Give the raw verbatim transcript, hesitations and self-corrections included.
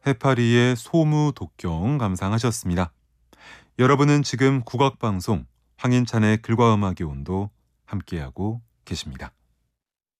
해파리의 소무독경 감상하셨습니다. 여러분은 지금 국악방송 황인찬의 글과 음악의 온도 함께하고 계십니다.